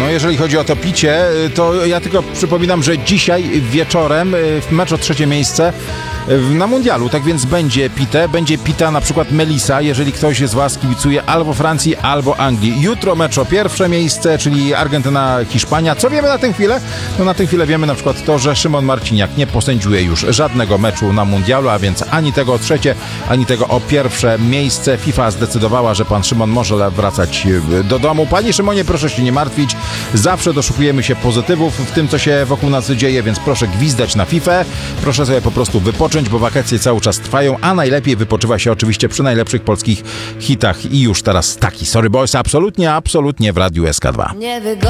No jeżeli chodzi o to picie, to ja tylko przypominam, że dzisiaj wieczorem mecz o 3. miejsce na mundialu, tak więc będzie pita na przykład Melisa, jeżeli ktoś z was kibicuje albo Francji, albo Anglii. Jutro mecz o 1. miejsce, czyli Argentyna, Hiszpania. Co wiemy na tę chwilę? No na tę chwilę wiemy na przykład to, że Szymon Marciniak nie posędziuje już żadnego meczu na mundialu, a więc ani tego o 3., ani tego o 1. miejsce. FIFA zdecydowała, że pan Szymon może wracać do domu. Panie Szymonie, proszę się nie martwić. Zawsze doszukujemy się pozytywów w tym, co się wokół nas dzieje, więc proszę gwizdać na FIFA. Proszę sobie po prostu wypocząć, bo wakacje cały czas trwają, a najlepiej wypoczywa się oczywiście przy najlepszych polskich hitach. I już teraz taki Sorry Boys absolutnie w Radiu SK2.